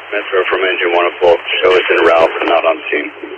Metro from engine 1 o'clock. Show us in route but not on scene.